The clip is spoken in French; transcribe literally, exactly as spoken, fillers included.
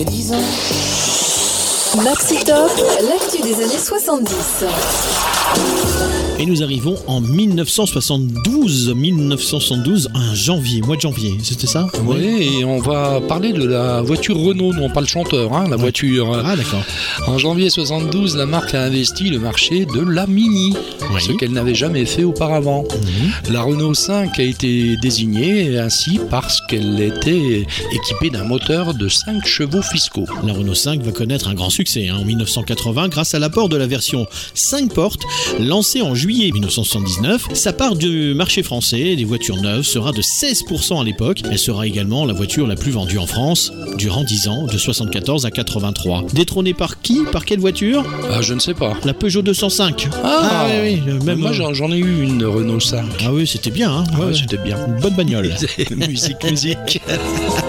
dix ans. Maxi Top, l'actu des années soixante-dix. Et nous arrivons en dix-neuf cent soixante-douze, dix-neuf cent soixante-douze, un janvier, mois de janvier, c'était ça? Oui, et on va parler de la voiture Renault, non pas le chanteur, hein, la ouais. voiture. Ah d'accord. En janvier soixante-douze, la marque a investi le marché de la Mini, oui. ce qu'elle n'avait jamais fait auparavant. Mmh. La Renault cinq a été désignée ainsi parce qu'elle était équipée d'un moteur de cinq chevaux fiscaux. La Renault cinq va connaître un grand succès hein, en dix-neuf cent quatre-vingts grâce à l'apport de la version cinq portes lancée en juillet dix-neuf cent soixante-dix-neuf. Sa part du marché français des voitures neuves sera de seize pour cent à l'époque. Elle sera également la voiture la plus vendue en France durant dix ans, de soixante-quatorze à quatre-vingt-trois. Détrônée par qui? Par quelle voiture? Ah, je ne sais pas. La Peugeot deux cent cinq. Ah, ah oui, oui. Même moi j'en, j'en ai eu une Renault cinq. Ah oui, c'était bien. Hein ah, ouais, ouais, c'était bien. Une bonne bagnole. musique, musique.